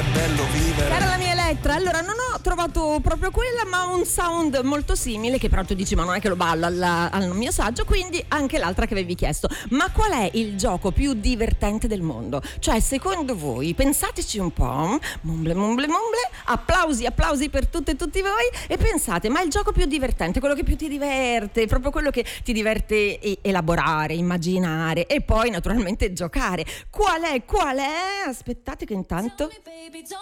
bello vivere. Cara la mia Elettra, allora non ho trovato proprio quella, ma un sound molto simile, che però tu dici ma non è che lo ballo al mio saggio, quindi anche l'altra che avevi chiesto. Ma qual è il gioco più divertente del mondo? Cioè, secondo voi, pensateci un po', mumble, applausi per tutte e tutti voi, e pensate, ma il gioco più divertente, quello che più ti diverte, proprio quello che ti diverte elaborare, immaginare e poi naturalmente giocare. Qual è? Aspettate che intanto